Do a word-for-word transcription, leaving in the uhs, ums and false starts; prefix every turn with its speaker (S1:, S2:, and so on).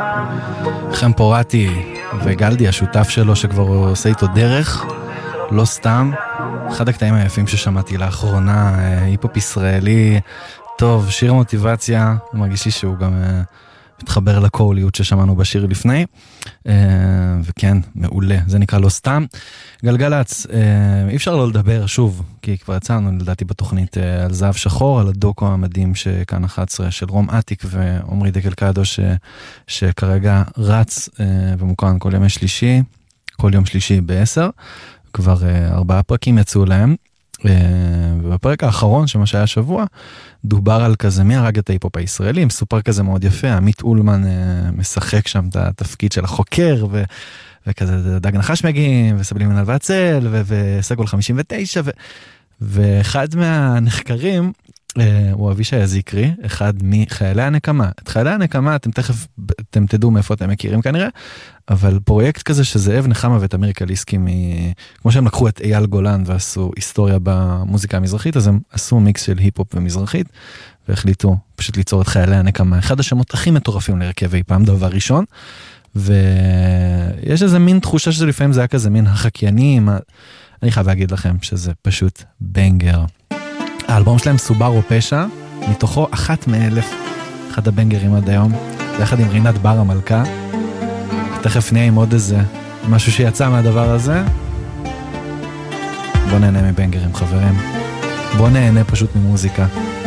S1: חמפורטי וגלדי, השותף שלו שכבר עושה איתו דרך, לא סתם. אחד הקטעים היפים ששמעתי לאחרונה, היפ-הופ ישראלי, טוב, שיר מוטיבציה, מרגיש לי שהוא גם מתחבר לקוליות ששמענו בשיר לפני, וכן, מעולה, זה נקרא לא סתם. גלגלץ, אי אפשר לא לדבר שוב, כי כבר יצאנו, לדעתי בתוכנית, על זהב שחור, על הדוקו המדהים שכאן אחת עשרה של רום עתיק ועומרי דקל קדו, ש, שכרגע רץ ומוקרן כל יום שלישי, כל יום שלישי בעשר, כבר ארבעה פרקים יצאו להם, ובפרק האחרון, שמה שהיה שבוע, דובר על כזה מי הרג את ההיפ-הופ הישראלי, מסופר כזה מאוד יפה, עמית אולמן משחק שם את התפקיד של החוקר, ו... וכזה דג נחש מגיעים, וסבלים מנהל ועצל, וסגול חמישים ותשע, ו... ואחד מהנחקרים, הוא אבישי הזיקרי, אחד מחיילי הנקמה. את חיילי הנקמה, אתם תכף, אתם תדעו מאיפה אתם מכירים כנראה, אבל פרויקט כזה שזאב נחמה ותמיר קליסקי, מ... כמו שהם לקחו את אייל גולן ועשו היסטוריה במוזיקה המזרחית, אז הם עשו מיקס של היפ-הופ ומזרחית, והחליטו פשוט ליצור את חיילי הנקמה. אחד השמות הכי מטורפים להרכב אי פעם, דבר ראשון, ויש איזה מין תחושה שזה לפעמים זה היה כזה מין החקיינים, אני חייב להגיד לכם שזה פשוט בנגר. האלבום שלהם סוברו פשע, מתוכו אחת מאלף, אחד הבנגרים עד היום, יחד עם רינת בר המלכה, תכף נהיה עם עוד איזה משהו שיצא מהדבר הזה. בוא נהנה מבנגרים חברים, בוא נהנה פשוט ממוזיקה.